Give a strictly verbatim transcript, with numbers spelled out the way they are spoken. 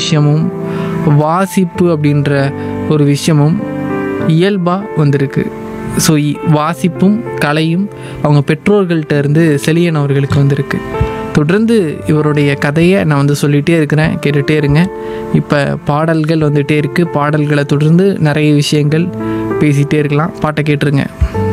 விஷயமும் வாசிப்பு அப்படின்ற ஒரு விஷயமும் இயல்பாக வந்திருக்கு. ஸோ வாசிப்பும் கலையும் அவங்க பெற்றோர்கள்ட்ட இருந்து செலியன் அவர்களுக்கு வந்திருக்கு. தொடர்ந்து இவருடைய கதையை நான் வந்து சொல்லிகிட்டே இருக்கிறேன், கேட்டுகிட்டே இருங்க. இப்போ பாடல்கள் வந்துகிட்டே இருக்குது. பாடல்களை தொடர்ந்து நிறைய விஷயங்கள் பேசிகிட்டே இருக்கலாம். பாட்டை கேட்டுருங்க.